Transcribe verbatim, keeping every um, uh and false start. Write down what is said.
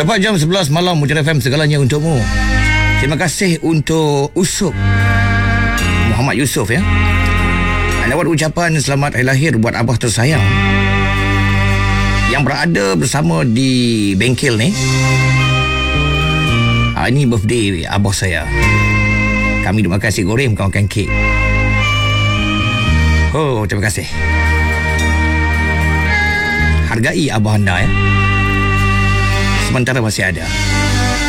Tepat jam sebelas malam, Mutiara F M, segalanya untukmu. Terima kasih untuk Usop Muhammad Yusof ya. Lewat ucapan selamat hari lahir buat abah tersayang yang berada bersama di bengkel ni. Ha, ini birthday abah saya. Kami duk makan nasi goreng, bukan makan kek. Oh, terima kasih. Hargai abah anda ya. Sementara masih ada.